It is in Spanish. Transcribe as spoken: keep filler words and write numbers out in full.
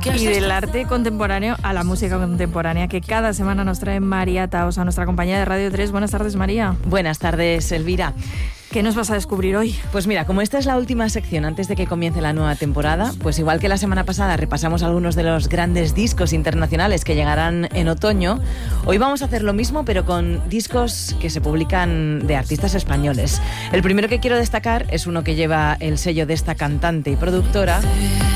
Y del arte contemporáneo a la música contemporánea, que cada semana nos trae María Taos a nuestra compañía de Radio tres. Buenas tardes, María. Buenas tardes, Elvira. ¿Qué nos vas a descubrir hoy? Pues mira, como esta es la última sección antes de que comience la nueva temporada, pues igual que la semana pasada repasamos algunos de los grandes discos internacionales que llegarán en otoño, hoy vamos a hacer lo mismo pero con discos que se publican de artistas españoles. El primero que quiero destacar es uno que lleva el sello de esta cantante y productora,